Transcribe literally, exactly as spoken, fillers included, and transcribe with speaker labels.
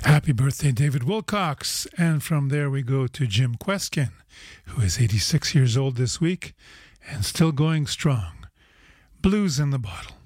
Speaker 1: Happy birthday, David Wilcox. And from there we go to Jim Queskin, who is eighty-six years old this week and still going strong. Blues in the Bottle.